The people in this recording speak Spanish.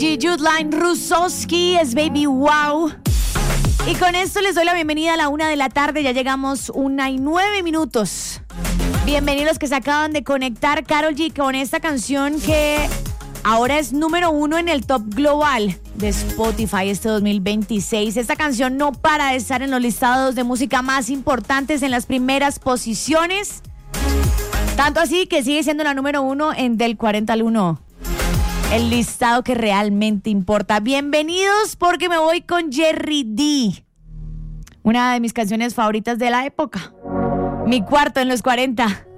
Judline Rusowski es Baby Wow. Y con esto les doy la bienvenida a la 1 de la tarde. Ya llegamos 1:09. Bienvenidos que se acaban de conectar. Karol G con esta canción que ahora es número 1 en el top global de Spotify este 2026. Esta canción no para de estar en los listados de música más importantes en las primeras posiciones. Tanto así que sigue siendo la número 1 en Del 40 al 1. El listado que realmente importa. Bienvenidos porque me voy con Jerry D. Una de mis canciones favoritas de la época. Mi cuarto en los 40.